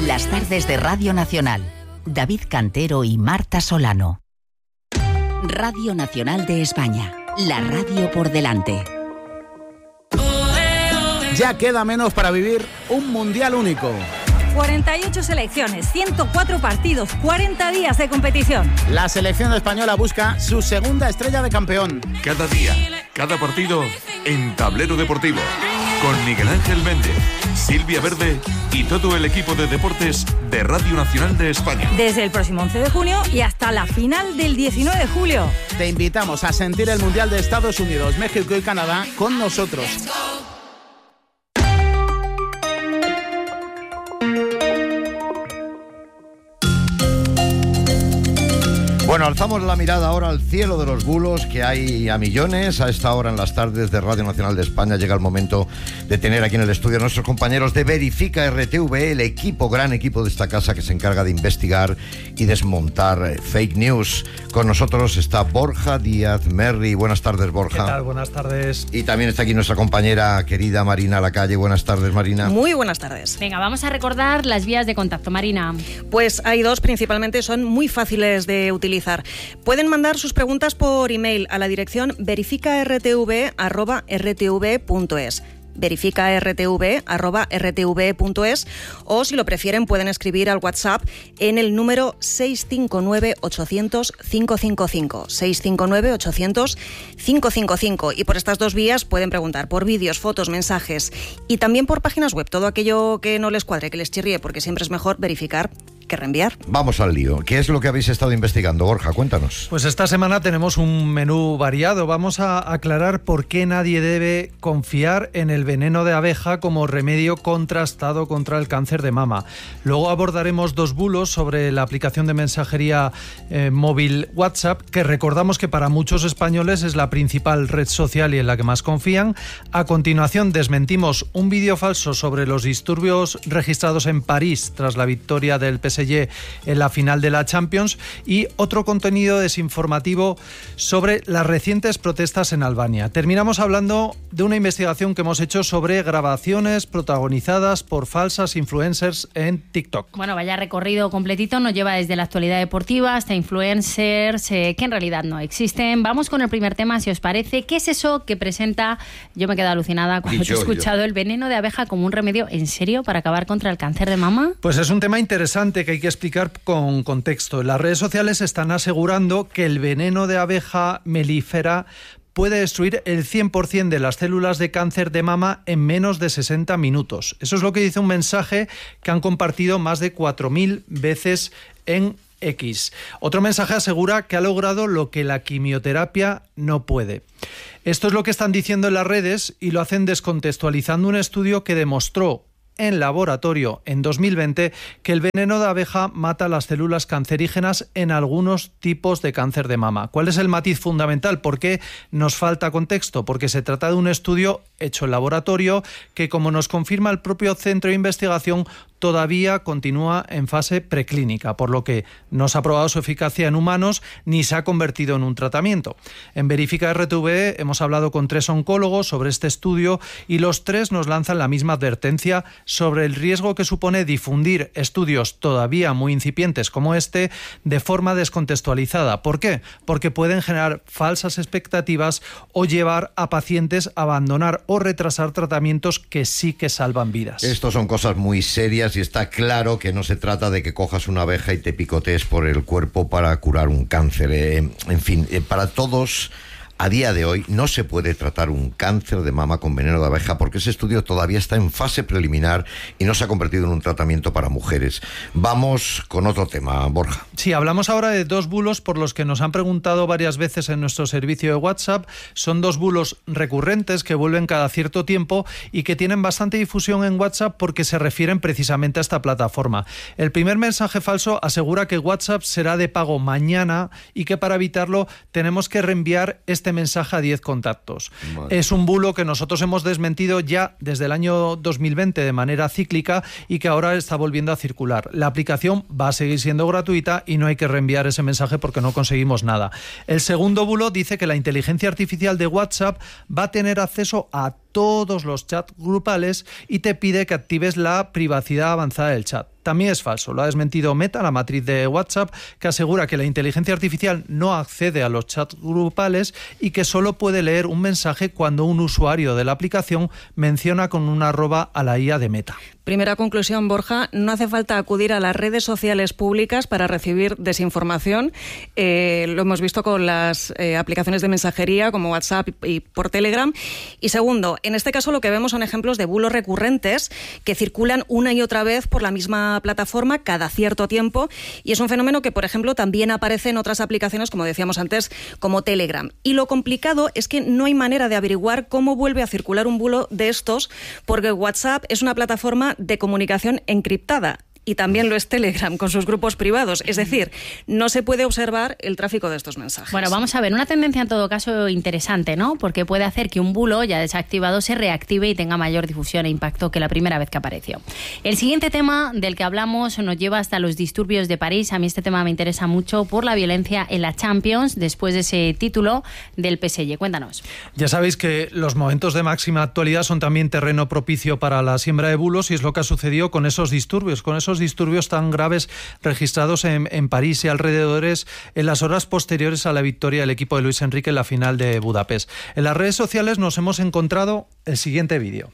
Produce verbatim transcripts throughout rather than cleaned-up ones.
Las tardes de Radio Nacional. David Cantero y Marta Solano. Radio Nacional de España. La radio por delante. Ya queda menos para vivir un mundial único. cuarenta y ocho selecciones, ciento cuatro partidos, cuarenta días de competición. La selección española busca su segunda estrella de campeón. Cada día, cada partido en Tablero Deportivo. Con Miguel Ángel Méndez, Silvia Verde y todo el equipo de deportes de Radio Nacional de España. Desde el próximo once de junio y hasta la final del diecinueve de julio. Te invitamos a sentir el Mundial de Estados Unidos, México y Canadá con nosotros. Bueno, alzamos la mirada ahora al cielo de los bulos, que hay a millones. A esta hora en las tardes de Radio Nacional de España llega el momento de tener aquí en el estudio a nuestros compañeros de Verifica R T V, el equipo, gran equipo de esta casa que se encarga de investigar y desmontar fake news. Con nosotros está Borja Díaz Merri. Buenas tardes, Borja. ¿Qué tal? Buenas tardes. Y también está aquí nuestra compañera querida Marina Lacalle. Buenas tardes, Marina. Muy buenas tardes. Venga, vamos a recordar las vías de contacto, Marina. Pues hay dos, principalmente son muy fáciles de utilizar. Pueden mandar sus preguntas por email a la dirección verifica r t v arroba r t v punto es. verifica r t v arroba r t v punto es, o si lo prefieren pueden escribir al WhatsApp en el número seis cinco nueve ocho cero cero cinco cinco cinco, seis cinco nueve ocho cero cero cinco cinco cinco, y por estas dos vías pueden preguntar por vídeos, fotos, mensajes y también por páginas web, todo aquello que no les cuadre, que les chirríe, porque siempre es mejor verificar que reenviar. Vamos al lío. ¿Qué es lo que habéis estado investigando, Borja? Cuéntanos. Pues esta semana tenemos un menú variado. Vamos a aclarar por qué nadie debe confiar en el veneno de abeja como remedio contrastado contra el cáncer de mama. Luego abordaremos dos bulos sobre la aplicación de mensajería eh, móvil WhatsApp, que recordamos que para muchos españoles es la principal red social y en la que más confían. A continuación desmentimos un vídeo falso sobre los disturbios registrados en París tras la victoria del P S G en la final de la Champions, y otro contenido desinformativo sobre las recientes protestas en Albania. Terminamos hablando de una investigación que hemos hecho sobre grabaciones protagonizadas por falsas influencers en TikTok. Bueno, vaya recorrido completito, nos lleva desde la actualidad deportiva hasta influencers eh, que en realidad no existen. Vamos con el primer tema, si os parece. ¿Qué es eso que presenta? Yo me he quedado alucinada cuando Dicho he escuchado yo. el veneno de abeja como un remedio, ¿en serio, para acabar contra el cáncer de mama? Pues es un tema interesante que hay que explicar con contexto. Las redes sociales están asegurando que el veneno de abeja melífera puede destruir el cien por ciento de las células de cáncer de mama en menos de sesenta minutos. Eso es lo que dice un mensaje que han compartido más de cuatro mil veces en X. Otro mensaje asegura que ha logrado lo que la quimioterapia no puede. Esto es lo que están diciendo en las redes y lo hacen descontextualizando un estudio que demostró en laboratorio en dos mil veinte que el veneno de abeja mata las células cancerígenas en algunos tipos de cáncer de mama. ¿Cuál es el matiz fundamental? ¿Por qué nos falta contexto? Porque se trata de un estudio hecho en laboratorio que, como nos confirma el propio centro de investigación, todavía continúa en fase preclínica, por lo que no se ha probado su eficacia en humanos ni se ha convertido en un tratamiento. En Verifica R T V hemos hablado con tres oncólogos sobre este estudio y los tres nos lanzan la misma advertencia sobre el riesgo que supone difundir estudios todavía muy incipientes como este de forma descontextualizada. ¿Por qué? Porque pueden generar falsas expectativas o llevar a pacientes a abandonar o retrasar tratamientos que sí que salvan vidas. Estos son cosas muy serias y está claro que no se trata de que cojas una abeja y te picotees por el cuerpo para curar un cáncer. Eh, en fin, eh, para todos, a día de hoy no se puede tratar un cáncer de mama con veneno de abeja porque ese estudio todavía está en fase preliminar y no se ha convertido en un tratamiento para mujeres. Vamos con otro tema, Borja. Sí, hablamos ahora de dos bulos por los que nos han preguntado varias veces en nuestro servicio de WhatsApp. Son dos bulos recurrentes que vuelven cada cierto tiempo y que tienen bastante difusión en WhatsApp porque se refieren precisamente a esta plataforma. El primer mensaje falso asegura que WhatsApp será de pago mañana y que para evitarlo tenemos que reenviar este mensaje a diez contactos. Vale. Es un bulo que nosotros hemos desmentido ya desde el año dos mil veinte de manera cíclica y que ahora está volviendo a circular. La aplicación va a seguir siendo gratuita y no hay que reenviar ese mensaje porque no conseguimos nada. El segundo bulo dice que la inteligencia artificial de WhatsApp va a tener acceso a todos los chats grupales y te pide que actives la privacidad avanzada del chat. También es falso, lo ha desmentido Meta, la matriz de WhatsApp, que asegura que la inteligencia artificial no accede a los chats grupales y que solo puede leer un mensaje cuando un usuario de la aplicación menciona con una arroba a la I A de Meta. Primera conclusión, Borja, no hace falta acudir a las redes sociales públicas para recibir desinformación. Eh, lo hemos visto con las eh, aplicaciones de mensajería como WhatsApp y, y por Telegram. Y segundo, en este caso lo que vemos son ejemplos de bulos recurrentes que circulan una y otra vez por la misma plataforma cada cierto tiempo, y es un fenómeno que, por ejemplo, también aparece en otras aplicaciones, como decíamos antes, como Telegram. Y lo complicado es que no hay manera de averiguar cómo vuelve a circular un bulo de estos, porque WhatsApp es una plataforma de comunicación encriptada. Y también lo es Telegram con sus grupos privados. Es decir, no se puede observar el tráfico de estos mensajes. Bueno, vamos a ver, una tendencia en todo caso interesante, ¿no? Porque puede hacer que un bulo ya desactivado se reactive y tenga mayor difusión e impacto que la primera vez que apareció. El siguiente tema del que hablamos nos lleva hasta los disturbios de París. A mí este tema me interesa mucho por la violencia en la Champions después de ese título del P S G. Cuéntanos. Ya sabéis que los momentos de máxima actualidad son también terreno propicio para la siembra de bulos, y es lo que ha sucedido con esos disturbios, con esos disturbios tan graves registrados en, en París y alrededores en las horas posteriores a la victoria del equipo de Luis Enrique en la final de Budapest. En las redes sociales nos hemos encontrado el siguiente vídeo.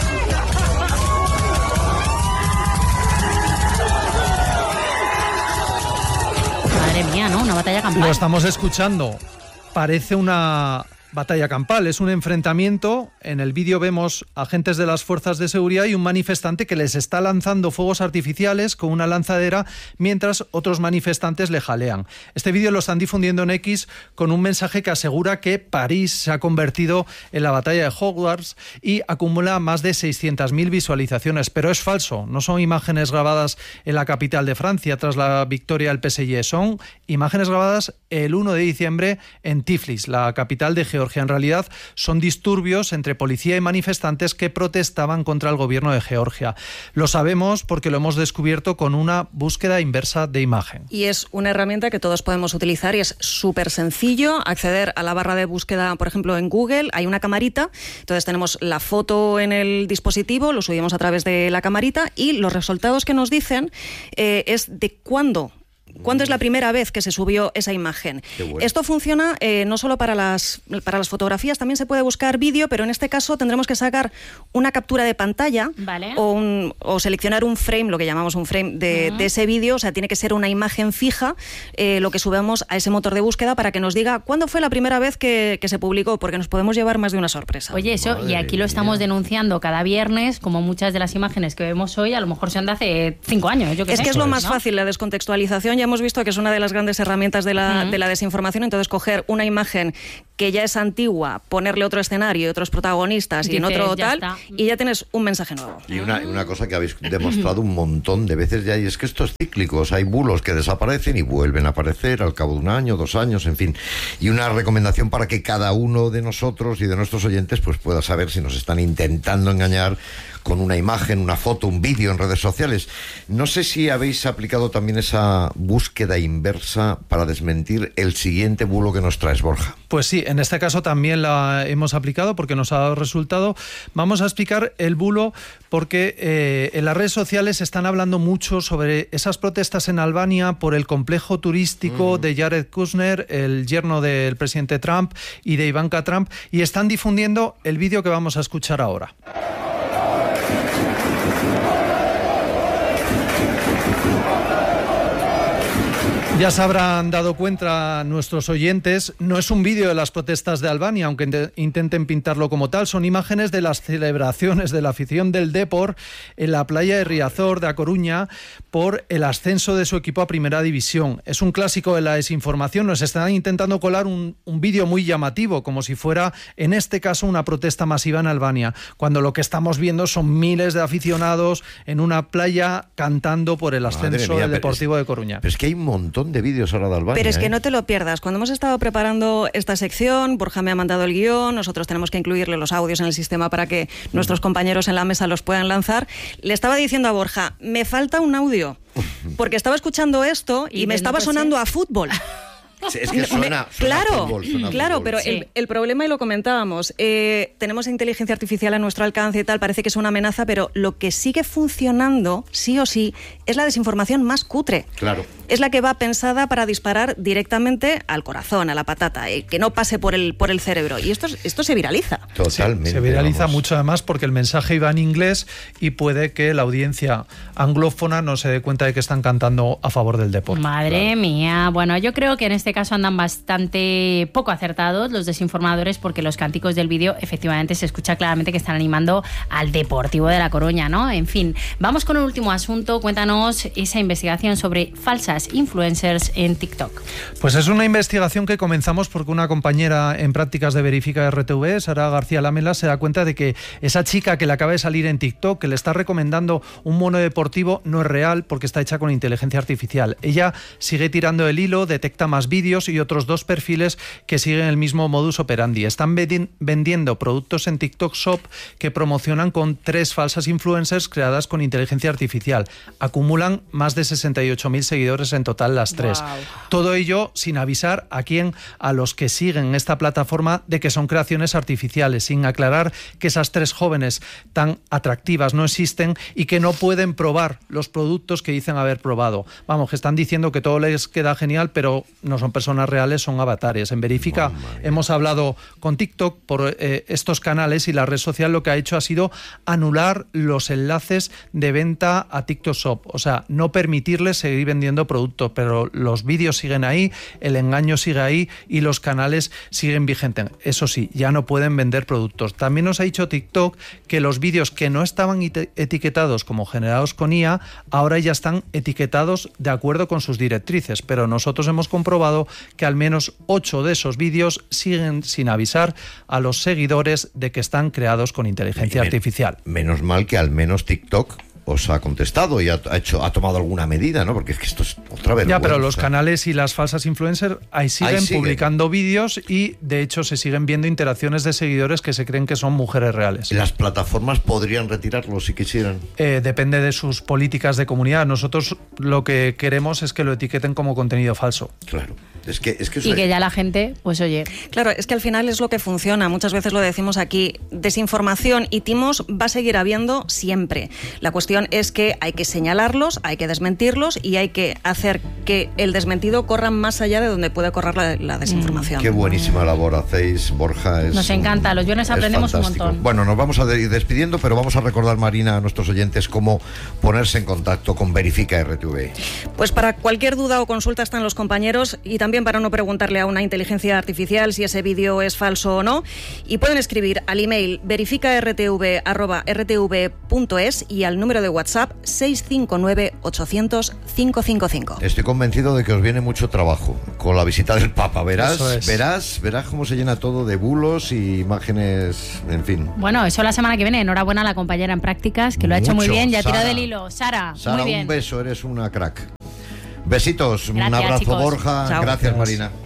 Madre mía, ¿no? Una batalla campal. Lo estamos escuchando. Parece una batalla campal, es un enfrentamiento. En el vídeo vemos agentes de las fuerzas de seguridad y un manifestante que les está lanzando fuegos artificiales con una lanzadera mientras otros manifestantes le jalean. Este vídeo lo están difundiendo en X con un mensaje que asegura que París se ha convertido en la batalla de Hogwarts y acumula más de seiscientas mil visualizaciones, pero es falso, no son imágenes grabadas en la capital de Francia tras la victoria del P S G, son imágenes grabadas el uno de diciembre en Tiflis, la capital de Georgia. En realidad son disturbios entre policía y manifestantes que protestaban contra el gobierno de Georgia. Lo sabemos porque lo hemos descubierto con una búsqueda inversa de imagen. Y es una herramienta que todos podemos utilizar y es súper sencillo acceder a la barra de búsqueda, por ejemplo, en Google. Hay una camarita, entonces tenemos la foto en el dispositivo, lo subimos a través de la camarita y los resultados que nos dicen eh, es de cuándo ¿Cuándo es la primera vez que se subió esa imagen? Bueno. Esto funciona eh, no solo para las, para las fotografías, también se puede buscar vídeo, pero en este caso tendremos que sacar una captura de pantalla, vale. o, un, o seleccionar un frame, lo que llamamos un frame de, uh-huh. de ese vídeo, o sea, tiene que ser una imagen fija, eh, lo que subamos a ese motor de búsqueda para que nos diga cuándo fue la primera vez que, que se publicó, porque nos podemos llevar más de una sorpresa. Oye, eso, Madre y aquí lo estamos mía. denunciando cada viernes, como muchas de las imágenes que vemos hoy, a lo mejor son de hace cinco años. Yo que es sé, que es lo más ¿no? fácil, la descontextualización. Ya hemos visto que es una de las grandes herramientas de la, uh-huh. de la desinformación. Entonces, coger una imagen que ya es antigua, ponerle otro escenario, otros protagonistas y, y en otro tal, está. y ya tienes un mensaje nuevo. Y una, una cosa que habéis demostrado un montón de veces ya, y es que esto es cíclico. Hay bulos que desaparecen y vuelven a aparecer al cabo de un año, dos años, en fin. Y una recomendación para que cada uno de nosotros y de nuestros oyentes pues pueda saber si nos están intentando engañar con una imagen, una foto, un vídeo en redes sociales. No sé si habéis aplicado también esa búsqueda inversa para desmentir el siguiente bulo que nos traes, Borja. Pues sí, en este caso también la hemos aplicado porque nos ha dado resultado. Vamos a explicar el bulo porque eh, en las redes sociales están hablando mucho sobre esas protestas en Albania por el complejo turístico mm. de Jared Kushner, el yerno del presidente Trump, y de Ivanka Trump, y están difundiendo el vídeo que vamos a escuchar ahora. Ya se habrán dado cuenta nuestros oyentes, no es un vídeo de las protestas de Albania, aunque intenten pintarlo como tal, son imágenes de las celebraciones de la afición del Depor en la playa de Riazor de A Coruña por el ascenso de su equipo a Primera División. Es un clásico de la desinformación, nos están intentando colar un, un vídeo muy llamativo, como si fuera, en este caso, una protesta masiva en Albania, cuando lo que estamos viendo son miles de aficionados en una playa cantando por el ascenso mía, del Deportivo es, de Coruña. Pero es que hay un montón de vídeos ahora de Albania. Pero es que ¿eh? no te lo pierdas. Cuando hemos estado preparando esta sección, Borja me ha mandado el guión, nosotros tenemos que incluirle los audios en el sistema para que nuestros compañeros en la mesa los puedan lanzar. Le estaba diciendo a Borja, me falta un audio, porque estaba escuchando esto y, y me estaba sonando a fútbol. Es que suena, suena claro, fútbol, suena claro, fútbol. pero Sí. el, el problema, y lo comentábamos, eh, tenemos inteligencia artificial a nuestro alcance y tal, parece que es una amenaza, pero lo que sigue funcionando, sí o sí, es la desinformación más cutre. Claro. Es la que va pensada para disparar directamente al corazón, a la patata, y que no pase por el, por el cerebro. Y esto, esto se viraliza. Totalmente. Se viraliza vamos. mucho además porque el mensaje iba en inglés y puede que la audiencia anglófona no se dé cuenta de que están cantando a favor del deporte. Madre claro. mía. Bueno, yo creo que en este caso andan bastante poco acertados los desinformadores, porque los cánticos del vídeo efectivamente se escucha claramente que están animando al Deportivo de La Coruña, ¿no? En fin, vamos con el último asunto. Cuéntanos esa investigación sobre falsas influencers en TikTok. Pues es una investigación que comenzamos porque una compañera en prácticas de Verifica R T V, Sara García Lamela, se da cuenta de que esa chica que le acaba de salir en TikTok, que le está recomendando un mono deportivo, no es real porque está hecha con inteligencia artificial. Ella sigue tirando el hilo, detecta más vídeos y otros dos perfiles que siguen el mismo modus operandi. Están vendiendo productos en TikTok Shop que promocionan con tres falsas influencers creadas con inteligencia artificial. Acumulan más de sesenta y ocho mil seguidores en total las tres. Wow. Todo ello sin avisar a quién, a los que siguen esta plataforma, de que son creaciones artificiales, sin aclarar que esas tres jóvenes tan atractivas no existen y que no pueden probar los productos que dicen haber probado. Vamos, que están diciendo que todo les queda genial, pero no son personas reales, son avatares. En Verifica oh, hemos hablado con TikTok por eh, estos canales, y la red social lo que ha hecho ha sido anular los enlaces de venta a TikTok Shop, o sea, no permitirles seguir vendiendo productos, pero los vídeos siguen ahí, el engaño sigue ahí y los canales siguen vigentes. Eso sí, ya no pueden vender productos. También nos ha dicho TikTok que los vídeos que no estaban etiquetados como generados con I A, ahora ya están etiquetados de acuerdo con sus directrices, pero nosotros hemos comprobado que al menos ocho de esos vídeos siguen sin avisar a los seguidores de que están creados con inteligencia Men- artificial. Menos mal que al menos TikTok os ha contestado y ha, ha hecho ha tomado alguna medida, ¿no? Porque es que esto es otra vez. Ya, pero los canales y las falsas influencers ahí siguen, ahí siguen publicando vídeos, y de hecho se siguen viendo interacciones de seguidores que se creen que son mujeres reales. ¿Las plataformas podrían retirarlo si quisieran? Eh, depende de sus políticas de comunidad. Nosotros lo que queremos es que lo etiqueten como contenido falso. Claro. Es que, es que y que ya la gente, pues oye... Claro, es que al final es lo que funciona. Muchas veces lo decimos aquí. Desinformación y timos va a seguir habiendo siempre. La cuestión es que hay que señalarlos, hay que desmentirlos y hay que hacer que el desmentido corra más allá de donde puede correr la, la desinformación. Qué buenísima labor hacéis, Borja. Es nos encanta, un, los viernes aprendemos un montón. Bueno, nos vamos a ir despidiendo, pero vamos a recordar, Marina, a nuestros oyentes cómo ponerse en contacto con Verifica R T V. Pues para cualquier duda o consulta están los compañeros, y también para no preguntarle a una inteligencia artificial si ese vídeo es falso o no. Y pueden escribir al email verifica r t v arroba r t v punto es y al número de WhatsApp seis cinco nueve ochocientos cinco cinco cinco. Estoy convencido de que os viene mucho trabajo con la visita del Papa. Verás, es. verás, verás cómo se llena todo de bulos y imágenes, en fin. Bueno, eso la semana que viene. Enhorabuena a la compañera en prácticas, que lo ha hecho muy bien, ya tiró del hilo. Sara, Sara, muy bien. un beso, eres una crack. Besitos, Gracias, un abrazo, chicos. Borja. Chao. Gracias, Marina.